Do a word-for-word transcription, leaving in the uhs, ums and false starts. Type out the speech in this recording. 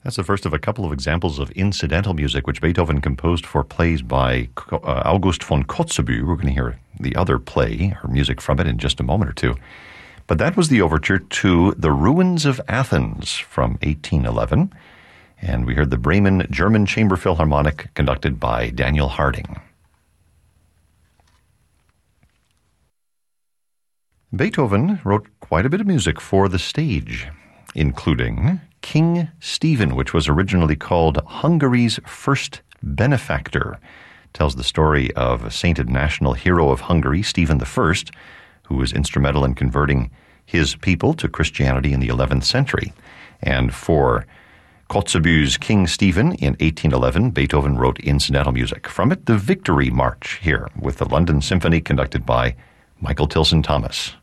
That's the first of a couple of examples of incidental music which Beethoven composed for plays by uh, August von Kotzebue. We're going to hear the other play, or music from it, in just a moment or two. But that was the overture to The Ruins of Athens from eighteen eleven. And we heard the Bremen German Chamber Philharmonic conducted by Daniel Harding. Beethoven wrote quite a bit of music for the stage, including King Stephen, which was originally called Hungary's First Benefactor. It tells the story of a sainted national hero of Hungary, Stephen the First, who was instrumental in converting his people to Christianity in the eleventh century. And for Kotzebue's King Stephen in eighteen eleven, Beethoven wrote incidental music. From it, the Victory March here with the London Symphony conducted by Michael Tilson Thomas.